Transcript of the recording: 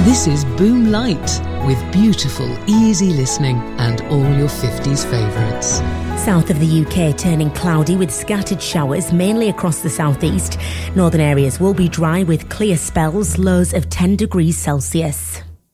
This is Boom Light, with beautiful, easy listening and all your 50s favourites. South of the UK turning cloudy with scattered showers, mainly across the southeast. Northern areas will be dry with clear spells, lows of 10 degrees Celsius.